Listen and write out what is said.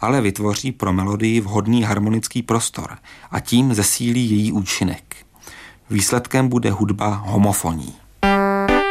ale vytvoří pro melodii vhodný harmonický prostor a tím zesílí její účinek. Výsledkem bude hudba homofonní.